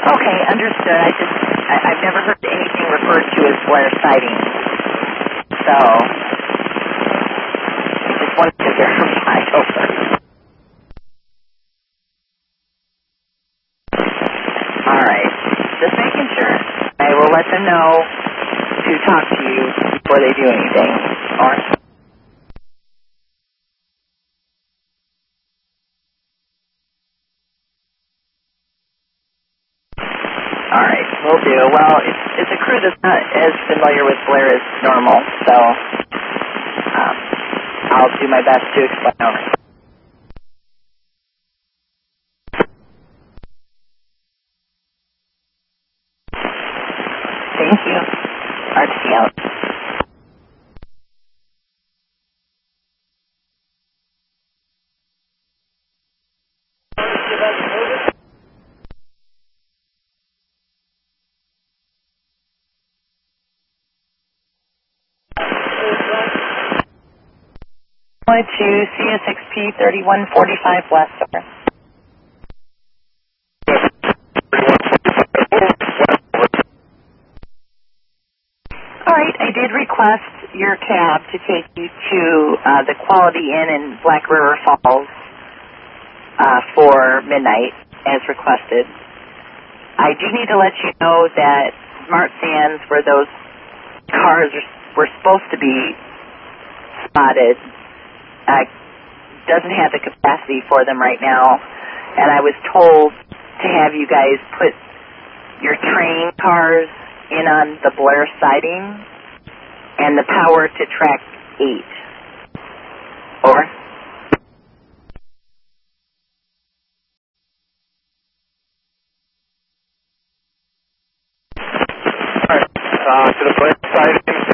Okay, understood. I've never heard anything referred to as Blair sighting. So, just wanted to verify over. All right. Just making sure. I will let them know to talk to you before they do anything. All right. All right, will do. Well, it's a crew that's not as familiar with Blair as normal, so I'll do my best to explain over. Thank you. RTC out. To CSXP 3145 West, sir. All right, I did request your cab to take you to the Quality Inn in Black River Falls for midnight, as requested. I do need to let you know that Smart Sands, where those cars were supposed to be spotted, doesn't have the capacity for them right now, and I was told to have you guys put your train cars in on the Blair siding and the power to track 8. Over. To the Blair siding.